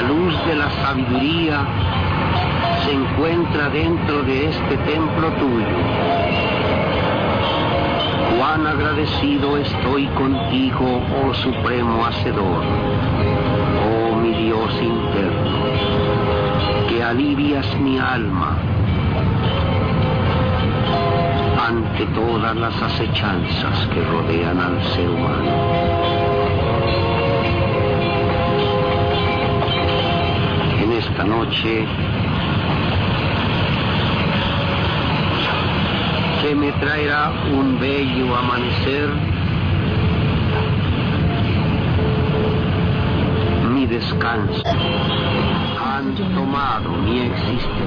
luz de la sabiduría se encuentra dentro de este templo tuyo. Cuán agradecido estoy contigo, oh Supremo Hacedor, oh mi Dios interno, que alivias mi alma ante todas las acechanzas que rodean al ser humano. En esta noche que me traerá un bello amanecer, mi descanso, han tomado mi existencia.